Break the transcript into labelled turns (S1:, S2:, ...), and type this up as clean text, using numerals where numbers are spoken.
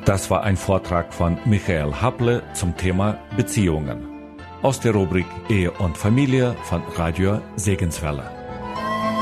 S1: Das war ein Vortrag von Michael Happle zum Thema Beziehungen aus der Rubrik Ehe und Familie von Radio Segenswelle.